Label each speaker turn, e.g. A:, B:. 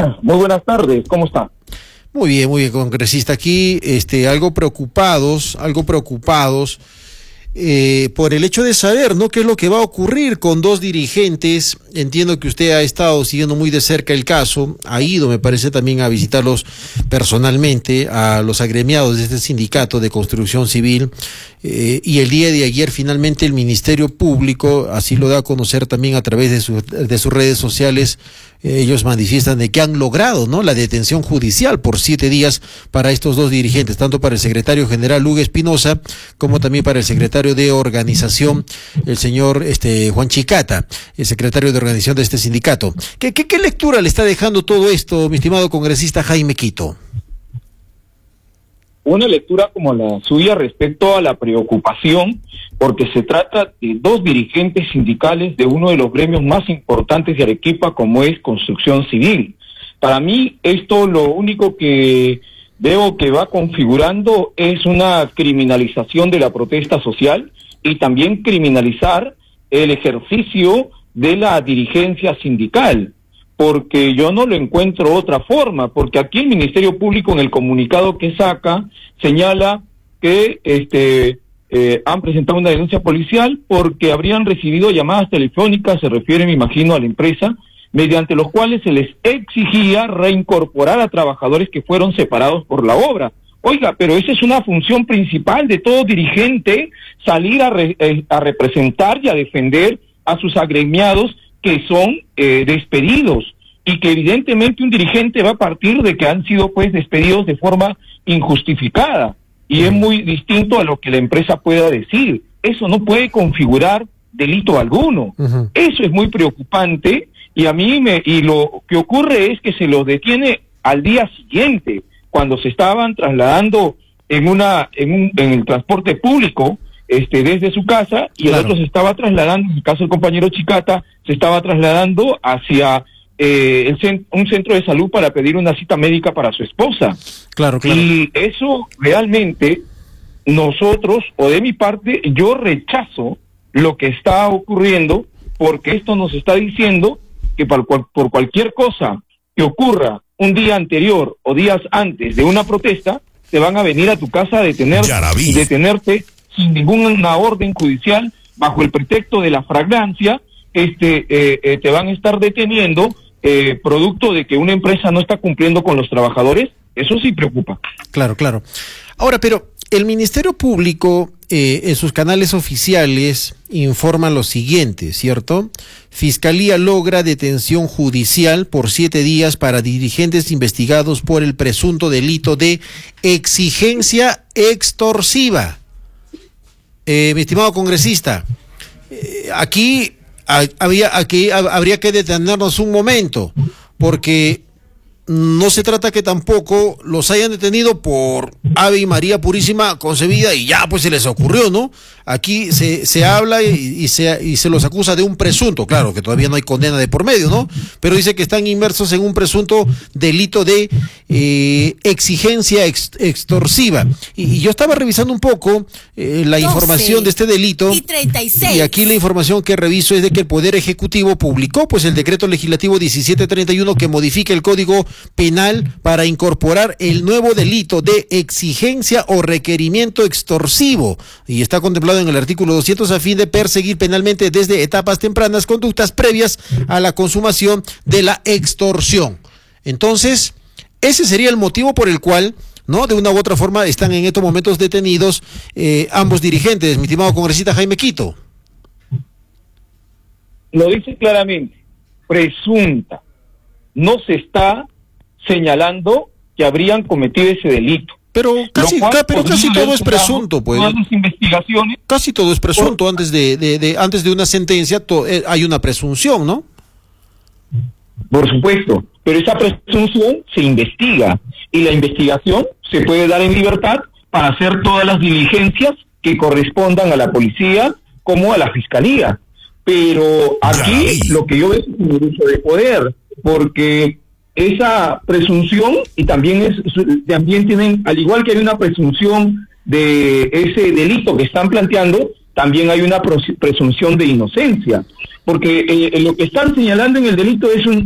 A: Muy buenas tardes, ¿cómo está?
B: Muy bien, congresista. Aquí, algo preocupados, por el hecho de saber, ¿no?, qué es lo que va a ocurrir con dos dirigentes. Entiendo que usted ha estado siguiendo muy de cerca el caso, ha ido, me parece, también a visitarlos personalmente, a los agremiados de este sindicato de construcción civil, y el día de ayer finalmente el Ministerio Público, así lo da a conocer también a través de sus redes sociales, ellos manifiestan de que han logrado, ¿no?, la detención judicial por 7 días para estos dos dirigentes, tanto para el secretario general Hugo Espinosa, como también para el secretario de organización, el señor Juan Chicata, el secretario de organización de este sindicato. ¿Qué lectura le está dejando todo esto, mi estimado congresista Jaime Quito?
A: Una lectura como la suya respecto a la preocupación, porque se trata de dos dirigentes sindicales de uno de los gremios más importantes de Arequipa, como es Construcción Civil. Para mí, esto lo único que veo que va configurando es una criminalización de la protesta social y también criminalizar el ejercicio de la dirigencia sindical, porque yo no lo encuentro otra forma, porque aquí el Ministerio Público en el comunicado que saca señala que han presentado una denuncia policial porque habrían recibido llamadas telefónicas, se refiere, me imagino, a la empresa, mediante los cuales se les exigía reincorporar a trabajadores que fueron separados por la obra. Oiga, pero esa es una función principal de todo dirigente, salir a representar y a defender a sus agremiados que son despedidos, y que evidentemente un dirigente va a partir de que han sido pues despedidos de forma injustificada, y es muy distinto a lo que la empresa pueda decir. Eso no puede configurar delito alguno. Eso es muy preocupante, y y lo que ocurre es que se los detiene al día siguiente, cuando se estaban trasladando en el transporte público, desde su casa, y el otro se estaba trasladando, en el caso del compañero Chicata, se estaba trasladando hacia un centro de salud para pedir una cita médica para su esposa. Claro. Y eso realmente nosotros, o de mi parte, yo rechazo lo que está ocurriendo, porque esto nos está diciendo que por cualquier cosa que ocurra un día anterior o días antes de una protesta, te van a venir a tu casa a detenerte sin ninguna orden judicial, bajo el pretexto de la flagrancia, te van a estar deteniendo producto de que una empresa no está cumpliendo con los trabajadores. Eso sí preocupa. Claro.
B: Ahora, pero el Ministerio Público en sus canales oficiales informa lo siguiente, ¿cierto? Fiscalía logra detención judicial por 7 días para dirigentes investigados por el presunto delito de exigencia extorsiva. Mi estimado congresista, aquí habría que detenernos un momento, porque no se trata que tampoco los hayan detenido por Ave y María Purísima concebida y ya pues se les ocurrió, ¿no? Aquí se habla y se los acusa de un presunto, claro que todavía no hay condena de por medio, ¿no? Pero dice que están inmersos en un presunto delito de exigencia extorsiva. Y yo estaba revisando un poco la información de este delito, y aquí la información que reviso es de que el Poder Ejecutivo publicó pues el decreto legislativo 1731 que modifica el Código Penal para incorporar el nuevo delito de exigencia o requerimiento extorsivo, y está contemplado en el artículo 200 a fin de perseguir penalmente desde etapas tempranas conductas previas a la consumación de la extorsión. Entonces, ese sería el motivo por el cual, ¿no?, de una u otra forma están en estos momentos detenidos ambos dirigentes, mi estimado congresista Jaime Quito.
A: Lo dice claramente, presunta. No se está señalando que habrían cometido ese delito.
B: Pero casi todo es presunto, pues.
A: Investigaciones.
B: Casi todo es presunto. Antes de una sentencia hay una presunción, ¿no?
A: Por supuesto, pero esa presunción se investiga, y la investigación se puede dar en libertad para hacer todas las diligencias que correspondan a la policía como a la fiscalía. Pero aquí lo que yo veo es un abuso de poder, porque esa presunción, y también tienen, al igual que hay una presunción de ese delito que están planteando, también hay una presunción de inocencia, porque lo que están señalando en el delito es